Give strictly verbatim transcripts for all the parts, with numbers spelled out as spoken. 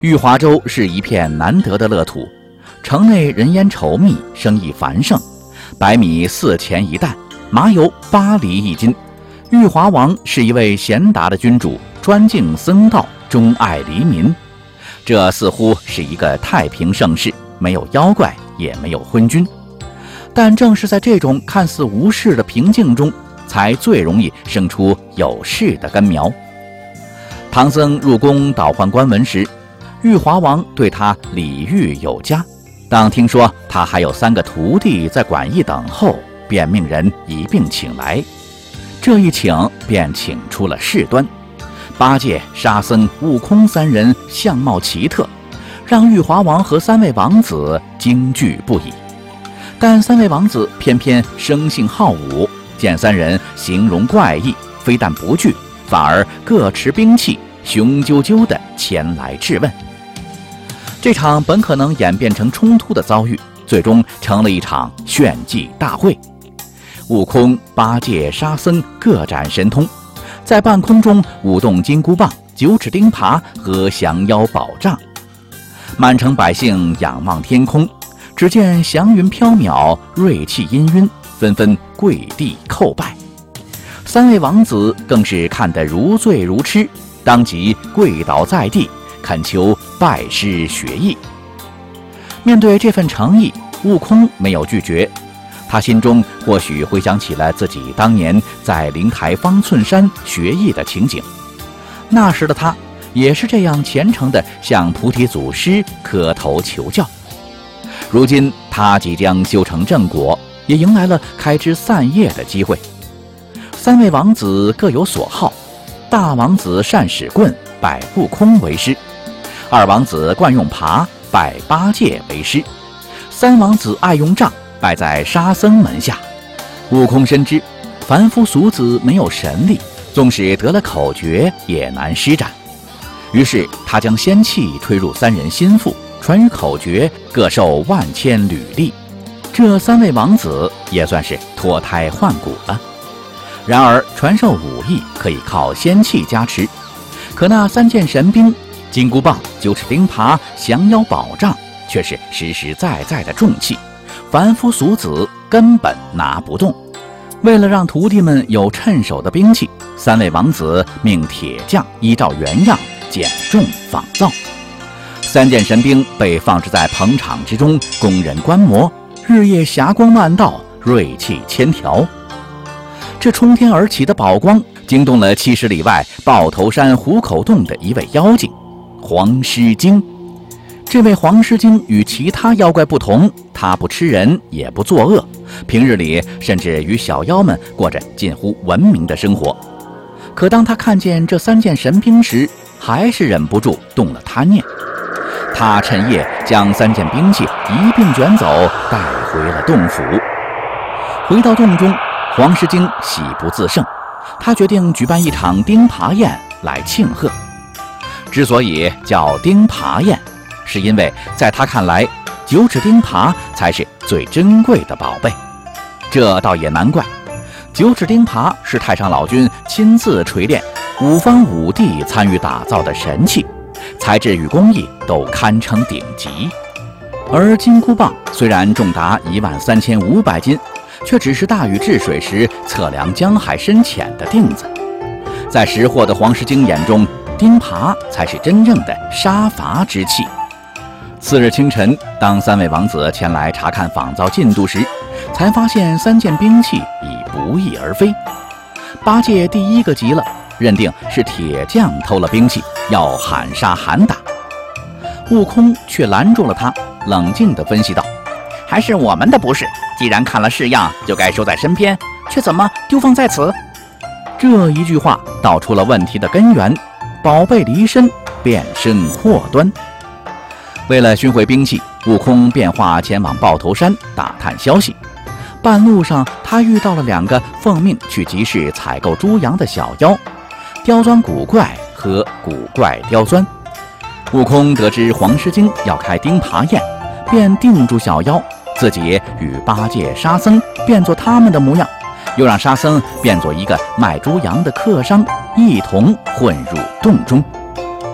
玉华州是一片难得的乐土，城内人烟稠密，生意繁盛，白米四钱一担，麻油八厘一斤。玉华王是一位贤达的君主，专敬僧道，钟爱黎民。这似乎是一个太平盛世，没有妖怪，也没有昏君。但正是在这种看似无事的平静中，才最容易生出有事的根苗。唐僧入宫倒换官文时，玉华王对他礼遇有加。当听说他还有三个徒弟在馆驿等候，便命人一并请来。这一请便请出了事端。八戒、沙僧、悟空三人相貌奇特，让玉华王和三位王子惊惧不已。但三位王子偏偏生性好武，见三人形容怪异，非但不惧，反而各持兵器，雄赳赳地前来质问。这场本可能演变成冲突的遭遇，最终成了一场炫技大会。悟空、八戒、沙僧各展神通，在半空中舞动金箍棒、九齿钉耙和降妖宝杖。满城百姓仰望天空，只见祥云飘渺，瑞气氤氲，纷纷跪地叩拜。三位王子更是看得如醉如痴，当即跪倒在地，恳求拜师学艺。面对这份诚意，悟空没有拒绝。他心中或许回想起了自己当年在灵台方寸山学艺的情景，那时的他也是这样虔诚地向菩提祖师磕头求教。如今他即将修成正果，也迎来了开枝散叶的机会。三位王子各有所好，大王子善使棍，拜悟空为师；二王子惯用耙，拜八戒为师；三王子爱用杖，拜在沙僧门下。悟空深知凡夫俗子没有神力，纵使得了口诀也难施展，于是他将仙气推入三人心腹，传语口诀，各受万千履历。这三位王子也算是脱胎换骨了。然而传授武艺可以靠仙气加持，可那三件神兵金箍棒、九齿钉耙、降妖宝杖却是实实在在的重器，凡夫俗子根本拿不动。为了让徒弟们有趁手的兵器，三位王子命铁匠依照原样减重仿造。三件神兵被放置在棚场之中，供人观摩，日夜霞光万道，锐气千条。这冲天而起的宝光惊动了七十里外豹头山虎口洞的一位妖精黄狮精。这位黄狮精与其他妖怪不同，他不吃人也不作恶，平日里甚至与小妖们过着近乎文明的生活。可当他看见这三件神兵时，还是忍不住动了贪念。他趁夜将三件兵器一并卷走，带回了洞府。回到洞中，黄狮精喜不自胜，他决定举办一场钉耙宴来庆贺。之所以叫钉耙宴，是因为在他看来，九齿钉耙才是最珍贵的宝贝。这倒也难怪，九齿钉耙是太上老君亲自锤炼，五方五帝参与打造的神器，材质与工艺都堪称顶级。而金箍棒虽然重达一万三千五百斤，却只是大禹治水时测量江海深浅的锭子。在识货的黄狮精眼中，钉耙才是真正的杀伐之器。次日清晨，当三位王子前来查看仿造进度时，才发现三件兵器已不翼而飞。八戒第一个急了，认定是铁匠偷了兵器，要喊杀喊打。悟空却拦住了他，冷静地分析道：还是我们的不是，既然看了式样，就该收在身边，却怎么丢放在此？这一句话道出了问题的根源，宝贝离身，便生祸端。为了寻回兵器，悟空变化前往豹头山打探消息。半路上，他遇到了两个奉命去集市采购猪羊的小妖，刁钻古怪和古怪刁钻。悟空得知黄狮精要开钉耙宴，便定住小妖，自己与八戒、沙僧变作他们的模样，又让沙僧变作一个卖猪羊的客商，一同混入洞中。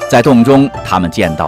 在洞中，他们见到